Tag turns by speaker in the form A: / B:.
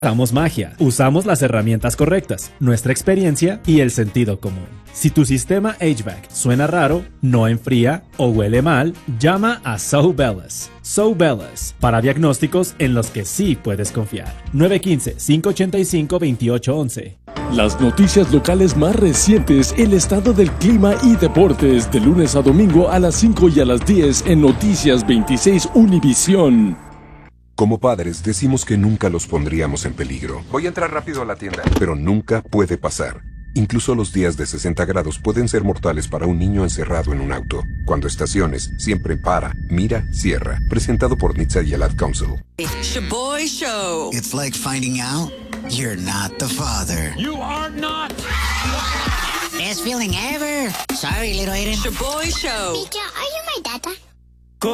A: Usamos magia, usamos las herramientas correctas, nuestra experiencia y el sentido común. Si tu sistema HVAC suena raro, no enfría o huele mal, llama a So Bellas. So Bellas, para diagnósticos en los que sí puedes confiar. 915-585-2811.
B: Las noticias locales más recientes, el estado del clima y deportes, de lunes a domingo a las 5 y a las 10 en Noticias 26 Univisión.
C: Como padres decimos que nunca los pondríamos en peligro.
D: Voy a entrar rápido a la tienda.
C: Pero nunca puede pasar. Incluso los días de 60 grados pueden ser mortales para un niño encerrado en un auto. Cuando estaciones, siempre para, mira, cierra. Presentado por NHTSA y el Ad Council.
E: Shaboy Show.
F: It's like finding out you're not the father.
G: You are not.
F: Best feeling ever. Sorry, little Aiden.
E: Shaboy Show.
H: Teacher, are you my data?